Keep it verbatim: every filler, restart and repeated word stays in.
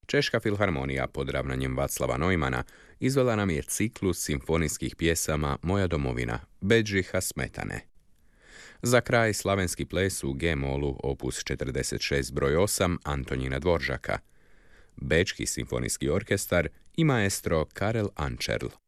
Češka filharmonija pod ravnanjem Vaclava Neumana izvela nam je ciklus simfonijskih pjesama Moja domovina, Bedžiha Smetane. Za kraj slavenski ples u G-molu opus četrdeset šest broj osam Antonjina Dvoržaka. Bečki simfonijski orkestar i maestro Karel Ančerl.